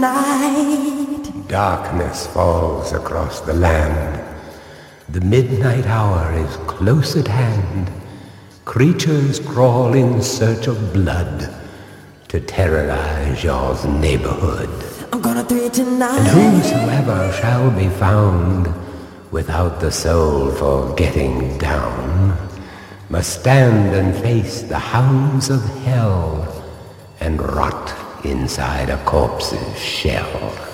Night. Darkness falls across the land. The midnight hour is close at hand. Creatures crawl in search of blood to terrorize your neighborhood. I'm gonna do it tonight. And whosoever shall be found without the soul for getting down must stand and face the hounds of hell and rot inside a corpse's shell.